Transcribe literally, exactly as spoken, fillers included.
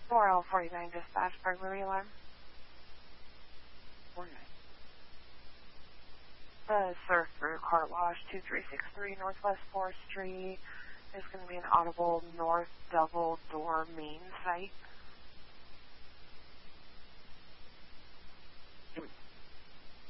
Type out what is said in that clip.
four L forty-nine dispatch, burglary alarm. forty-nine. The Surf Through Car Wash, two three six three Northwest fourth Street. There's going to be an audible north double door main site.